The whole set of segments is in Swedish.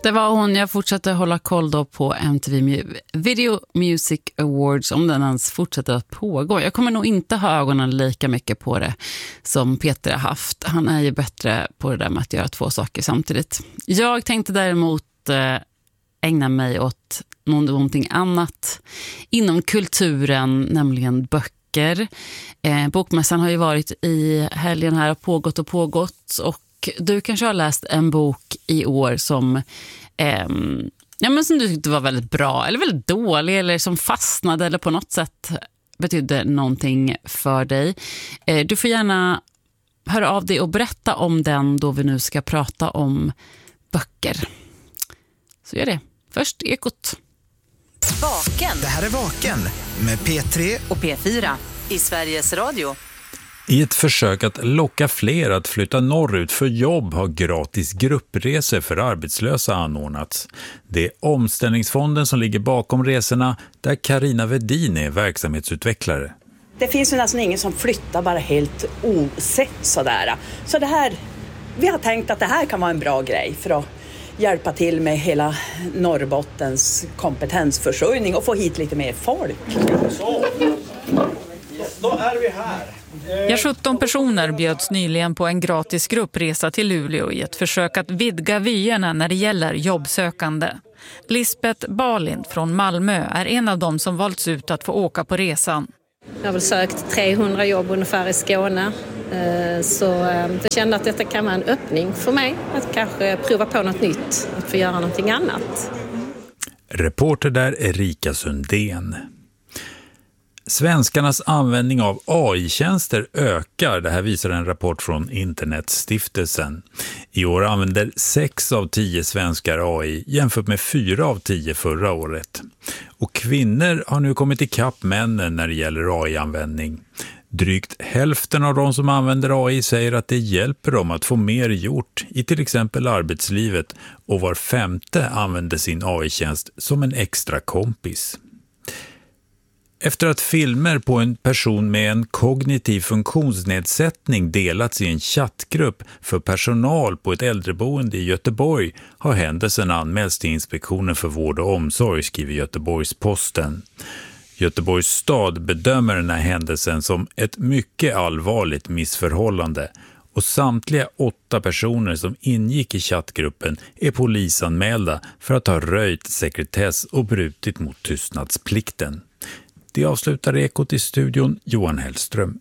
Det var hon. Jag fortsatte hålla koll då på MTV Video Music Awards, om den ens fortsätter att pågå. Jag kommer nog inte ha ögonen lika mycket på det som Peter har haft. Han är ju bättre på det där med att göra två saker samtidigt. Jag tänkte däremot ägna mig åt någonting annat inom kulturen, nämligen böcker. Bokmässan har ju varit i helgen här, pågått och du kanske har läst en bok i år som som du tyckte var väldigt bra eller väldigt dålig eller som fastnade eller på något sätt betydde någonting för dig. Du får gärna höra av dig och berätta om den då vi nu ska prata om böcker. Så gör det. Först Ekot. Vaken. Det här är Vaken med P3 och P4 i Sveriges Radio. I ett försök att locka fler att flytta norrut för jobb har gratis gruppresor för arbetslösa anordnats. Det är Omställningsfonden som ligger bakom resorna, där Carina Vedin är verksamhetsutvecklare. Det finns ju nästan ingen som flyttar bara helt osett sådär. Så det här, vi har tänkt att det här kan vara en bra grej för att hjälpa till med hela Norrbottens kompetensförsörjning och få hit lite mer folk. Så, då är vi här. 17 personer bjöds nyligen på en gratis gruppresa till Luleå i ett försök att vidga vyerna när det gäller jobbsökande. Lisbeth Balin från Malmö är en av dem som valts ut att få åka på resan. Jag har väl sökt 300 jobb ungefär i Skåne, så jag kände att detta kan vara en öppning för mig att kanske prova på något nytt, att få göra någonting annat. Reporter där Erika Sundén. Svenskarnas användning av AI-tjänster ökar, det här visar en rapport från Internetstiftelsen. I år använder 6 av 10 svenskar AI jämfört med 4 av 10 förra året. Och kvinnor har nu kommit ikapp männen när det gäller AI-användning. Drygt hälften av de som använder AI säger att det hjälper dem att få mer gjort i till exempel arbetslivet, och var 5:e använder sin AI-tjänst som en extra kompis. Efter att filmer på en person med en kognitiv funktionsnedsättning delats i en chattgrupp för personal på ett äldreboende i Göteborg har händelsen anmälts till Inspektionen för vård och omsorg, skriver Göteborgs-Posten. Göteborgs stad bedömer den här händelsen som ett mycket allvarligt missförhållande, och samtliga 8 personer som ingick i chattgruppen är polisanmälda för att ha röjt sekretess och brutit mot tystnadsplikten. Det avslutar Ekot i studion, Johan Hellström.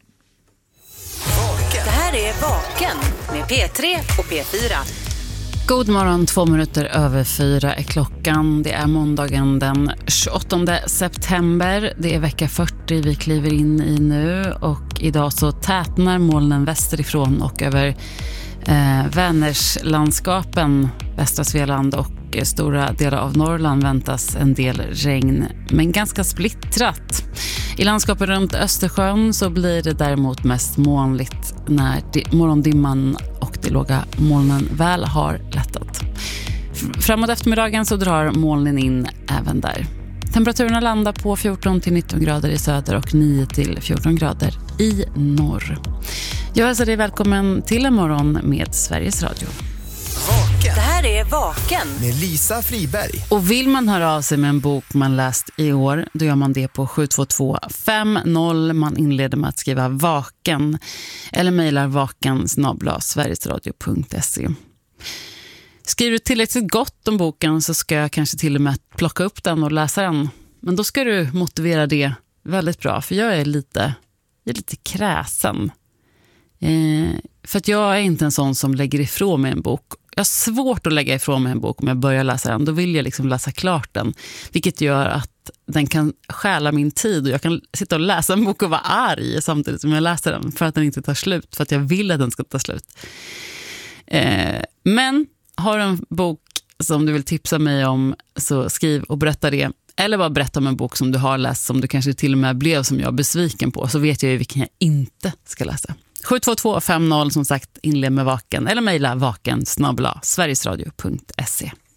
Det här är Vaken med P3 och P4. God morgon, 2:02 är klockan. Det är måndagen den 28 september. Det är vecka 40 vi kliver in i nu, och idag så tätnar molnen västerifrån och över Vänerslandskapen, västra Svealand och stora delar av Norrland väntas en del regn, men ganska splittrat. I landskapet runt Östersjön så blir det däremot mest molnigt när morgondimman och de låga molnen väl har lättat. Framåt eftermiddagen så drar molnen in även där. Temperaturerna landar på 14-19 grader i söder och 9-14 grader i norr. Jag hälsar dig välkommen till en morgon med Sveriges Radio. Vaken. Det här är Vaken med Lisa Friberg. Och vill man höra av sig med en bok man läst i år, då gör man det på 72250. Man inleder med att skriva Vaken eller mejlar vaken@sverigesradio.se. Skriver du tillräckligt gott om boken så ska jag kanske till och med plocka upp den och läsa den. Men då ska du motivera det väldigt bra, för jag är lite kräsen. För att jag är inte en sån som lägger ifrån mig en bok. Jag har svårt att lägga ifrån mig en bok om jag börjar läsa den. Då vill jag liksom läsa klart den. Vilket gör att den kan stjäla min tid. Och jag kan sitta och läsa en bok och vara arg samtidigt som jag läser den. För att den inte tar slut. För att jag vill att den ska ta slut. Men har du en bok som du vill tipsa mig om, så skriv och berätta det. Eller bara berätta om en bok som du har läst, som du kanske till och med blev som jag besviken på. Så vet jag ju vilken jag inte ska läsa. 72250, som sagt, inled med Vaken eller mejla vaken@sverigesradio.se.